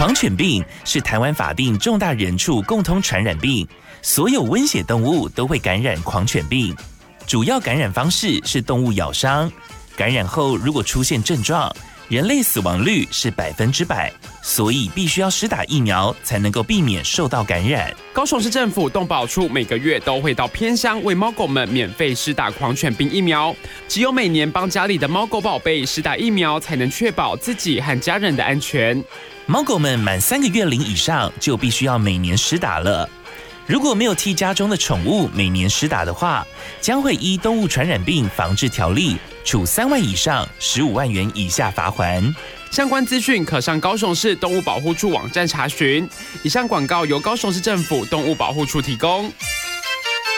狂犬病是台湾法定重大人畜共通传染病，所有温血动物都会感染狂犬病。主要感染方式是动物咬伤，感染后如果出现症状，人类死亡率是100%，所以必须要施打疫苗才能够避免受到感染。 高雄市政府动保处每个月都会到偏乡为猫狗们免费施打狂犬病疫苗，只有每年帮家里的猫狗宝贝施打疫苗，才能确保自己和家人的安全。 猫狗们满3个月龄以上就必须要每年施打了。如果没有替家中的宠物每年施打的话，将会依动物传染病防治条例处3万以上15万元以下罚锾。 相关资讯可上高雄市动物保护处网站查询。以上广告由高雄市政府动物保护处提供。